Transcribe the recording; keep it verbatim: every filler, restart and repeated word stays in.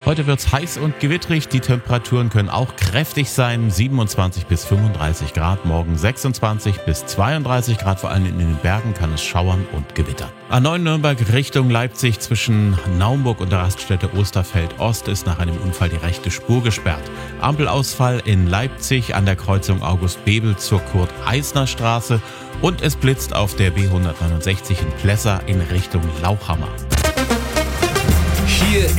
Heute wird's heiß und gewittrig. Die Temperaturen können auch kräftig sein. siebenundzwanzig bis fünfunddreißig Grad. Morgen sechsundzwanzig bis zweiunddreißig Grad. Vor allem in den Bergen kann es schauern und gewittern. A neun Nürnberg Richtung Leipzig zwischen Naumburg und der Raststätte Osterfeld Ost ist nach einem Unfall die rechte Spur gesperrt. Ampelausfall in Leipzig an der Kreuzung August-Bebel zur Kurt-Eisner-Straße. Und es blitzt auf der B hundertneunundsechzig in Plessa in Richtung Lauchhammer. Hier